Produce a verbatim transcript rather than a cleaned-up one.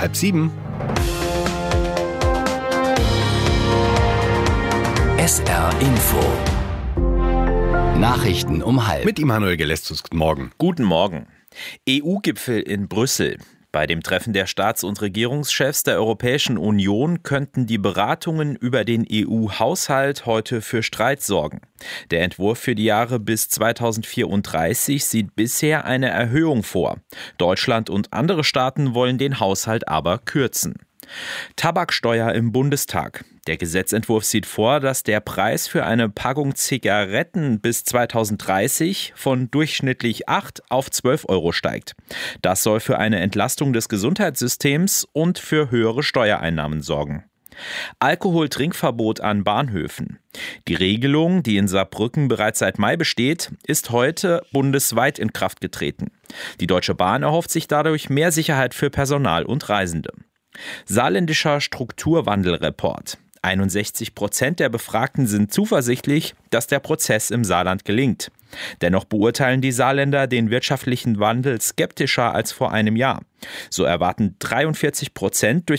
halb sieben. S R Info. Nachrichten um halb. Mit Immanuel Gelestus, guten Morgen. Guten Morgen. E U-Gipfel in Brüssel. Bei dem Treffen der Staats- und Regierungschefs der Europäischen Union könnten die Beratungen über den E U-Haushalt heute für Streit sorgen. Der Entwurf für die Jahre bis zweitausendvierunddreißig sieht bisher eine Erhöhung vor. Deutschland und andere Staaten wollen den Haushalt aber kürzen. Tabaksteuer im Bundestag. Der Gesetzentwurf sieht vor, dass der Preis für eine Packung Zigaretten bis zweitausenddreißig von durchschnittlich acht auf zwölf Euro steigt. Das soll für eine Entlastung des Gesundheitssystems und für höhere Steuereinnahmen sorgen. Alkoholtrinkverbot an Bahnhöfen. Die Regelung, die in Saarbrücken bereits seit Mai besteht, ist heute bundesweit in Kraft getreten. Die Deutsche Bahn erhofft sich dadurch mehr Sicherheit für Personal und Reisende. Saarländischer Strukturwandelreport. einundsechzig Prozent der Befragten sind zuversichtlich, dass der Prozess im Saarland gelingt. Dennoch beurteilen die Saarländer den wirtschaftlichen Wandel skeptischer als vor einem Jahr. So erwarten dreiundvierzig Prozent durch